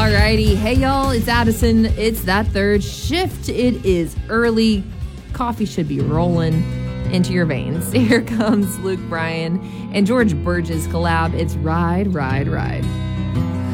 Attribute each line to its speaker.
Speaker 1: Alrighty. Hey, y'all. It's Addison. It's that third shift. It is early. Coffee should be rolling into your veins. Here comes Luke Bryan and George Burgess collab. It's Ride, Ride, Ride.